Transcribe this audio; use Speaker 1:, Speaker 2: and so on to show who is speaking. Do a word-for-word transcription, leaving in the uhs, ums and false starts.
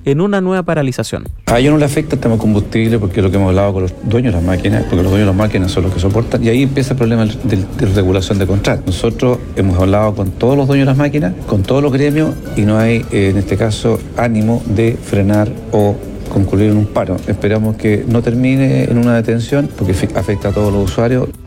Speaker 1: en una nueva paralización.
Speaker 2: A ellos no le afecta el tema combustible porque es lo que hemos hablado con los dueños de las máquinas, porque los dueños de las máquinas son los que soportan, y ahí empieza el problema de, de regulación de contratos. Nosotros hemos hablado con todos los dueños de las máquinas, con todos los gremios, y no hay, eh, en este caso, ánimo de frenar o concluir en un paro. Esperamos que no termine en una detención porque afecta a todos los usuarios.